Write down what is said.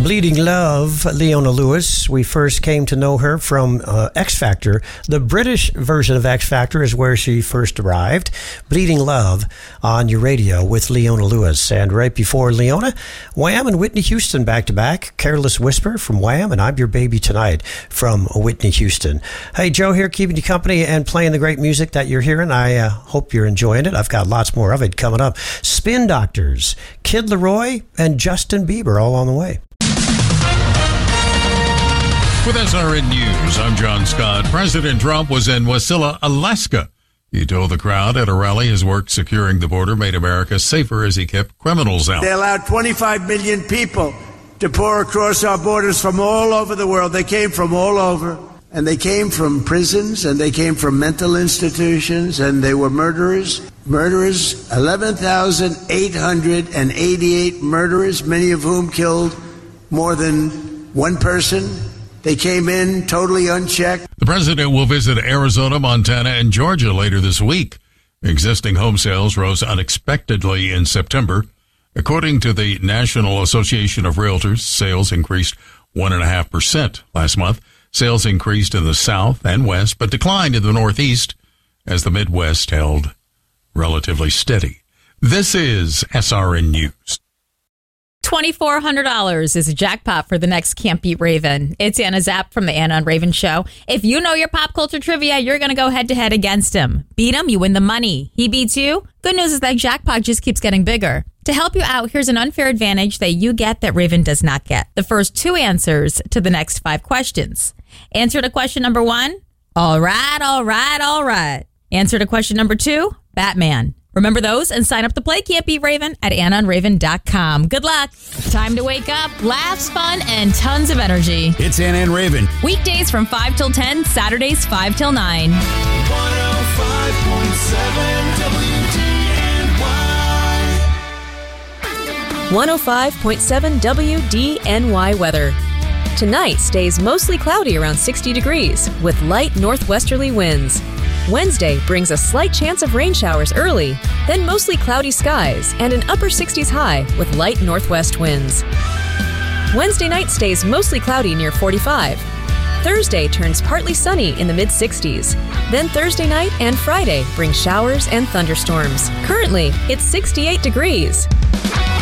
Bleeding Love, Leona Lewis. We first came to know her from X Factor. The British version of X Factor is where she first arrived. Bleeding Love on your radio with Leona Lewis. And right before Leona, Wham and Whitney Houston back to back. Careless Whisper from Wham and I'm Your Baby Tonight from Whitney Houston. Hey, Joe here keeping you company and playing the great music that you're hearing. I hope you're enjoying it. I've got lots more of it coming up. Spin Doctors, Kid Laroi, and Justin Bieber all on the way. With SRN News, I'm John Scott. President Trump was in Wasilla, Alaska. He told the crowd at a rally his work securing the border made America safer as he kept criminals out. They allowed 25 million people to pour across our borders from all over the world. They came from all over, and they came from prisons, and they came from mental institutions, and they were murderers. 11,888 murderers, many of whom killed more than one person. They came in totally unchecked. The president will visit Arizona, Montana, and Georgia later this week. Existing home sales rose unexpectedly in September. According to the National Association of Realtors, sales increased 1.5% last month. Sales increased in the South and West, but declined in the Northeast as the Midwest held relatively steady. This is SRN News. $2,400 is a jackpot for the next Can't Beat Raven. It's Anna Zapp from the Anna and Raven Show. If you know your pop culture trivia, you're going to go head-to-head against him. Beat him, you win the money. He beats you? Good news is that jackpot just keeps getting bigger. To help you out, here's an unfair advantage that you get that Raven does not get. The first 2 answers to the next 5 questions. Answer to question number 1, all right. Answer to question number 2, Batman. Remember those and sign up to play Can't Beat Raven at AnnaandRaven.com. Good luck. Time to wake up, laughs, fun, and tons of energy. It's Anna and Raven. Weekdays from 5 till 10, Saturdays 5 till 9. 105.7 WDNY. 105.7 WDNY weather. Tonight stays mostly cloudy around 60 degrees with light northwesterly winds. Wednesday brings a slight chance of rain showers early, then mostly cloudy skies and an upper 60s high with light northwest winds. Wednesday night stays mostly cloudy near 45. Thursday turns partly sunny in the mid-60s. Then Thursday night and Friday bring showers and thunderstorms. Currently, it's 68 degrees.